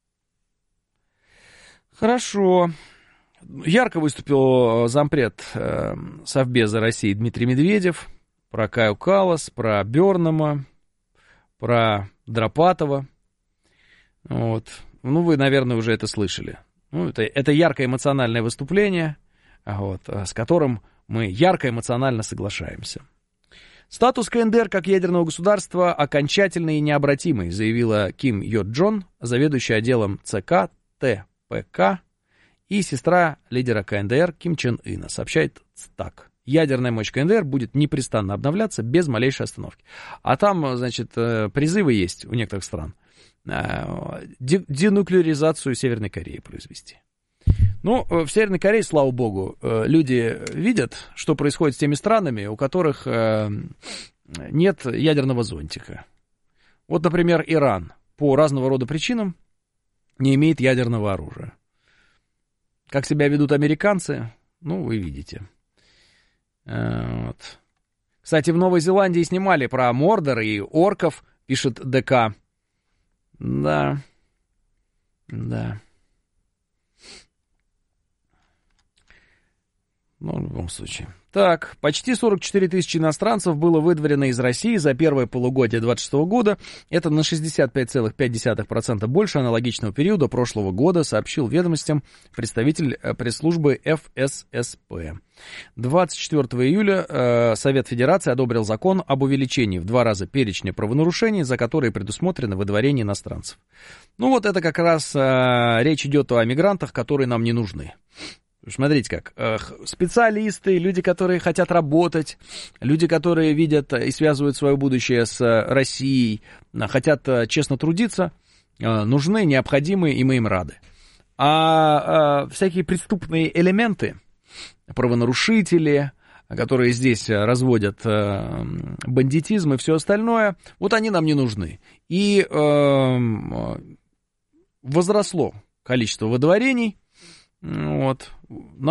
Хорошо. Ярко выступил зампред Совбеза России Дмитрий Медведев. Про Каю Каллас, про Бёрнама, про Дропатова. Вот. Вы, наверное, уже это слышали. Это яркое эмоциональное выступление, вот, с которым мы ярко эмоционально соглашаемся. Статус КНДР как ядерного государства окончательный и необратимый, заявила Ким Йо Джон, заведующая отделом ЦК ТПК и сестра лидера КНДР Ким Чен Ына, сообщает ЦТАК. Ядерная мощь КНДР будет непрестанно обновляться без малейшей остановки. А там, значит, призывы есть у некоторых стран. Денуклеаризацию Северной Кореи произвести. В Северной Корее, слава богу, люди видят, что происходит с теми странами, у которых нет ядерного зонтика. Вот, например, Иран по разного рода причинам не имеет ядерного оружия. Как себя ведут американцы, вы видите. Вот. Кстати, в Новой Зеландии снимали про Мордор и орков, пишет ДК. Да. В любом случае. Так, почти 44 тысячи иностранцев было выдворено из России за первое полугодие 2026 года. Это на 65,5% больше аналогичного периода прошлого года, сообщил ведомостям представитель пресс-службы ФССП. 24 июля Совет Федерации одобрил закон об увеличении в 2 раза перечня правонарушений, за которые предусмотрено выдворение иностранцев. Это как раз речь идет о мигрантах, которые нам не нужны. Смотрите как, специалисты, люди, которые хотят работать, люди, которые видят и связывают свое будущее с Россией, хотят честно трудиться, нужны, необходимы, и мы им рады. А всякие преступные элементы, правонарушители, которые здесь разводят бандитизм и все остальное, вот они нам не нужны. И возросло количество выдворений вот, на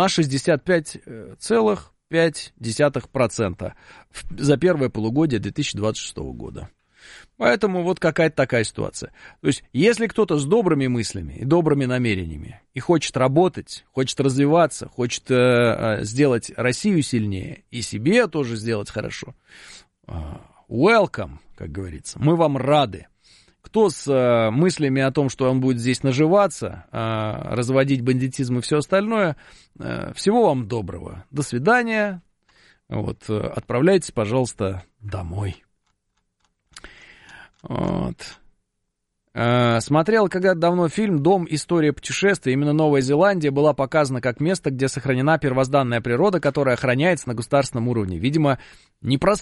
65,5% за первое полугодие 2026 года. Поэтому вот какая-то такая ситуация. То есть, если кто-то с добрыми мыслями и добрыми намерениями и хочет работать, хочет развиваться, хочет сделать Россию сильнее и себе тоже сделать хорошо, welcome, как говорится, мы вам рады. Кто с мыслями о том, что он будет здесь наживаться, разводить бандитизм и все остальное, всего вам доброго. До свидания. Вот, отправляйтесь, пожалуйста, домой. Вот. Смотрел когда-то давно фильм «Дом. История путешествия». Именно Новая Зеландия была показана как место, где сохранена первозданная природа, которая охраняется на государственном уровне. Видимо, непростые